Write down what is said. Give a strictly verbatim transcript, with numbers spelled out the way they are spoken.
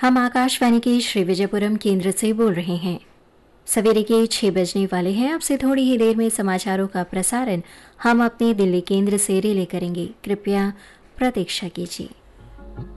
हम आकाशवाणी के श्री विजयपुरम केंद्र से बोल रहे हैं। सवेरे के छह बजने वाले हैं। अब से थोड़ी ही देर में समाचारों का प्रसारण हम अपने दिल्ली केंद्र से रिले करेंगे। कृपया प्रतीक्षा कीजिए।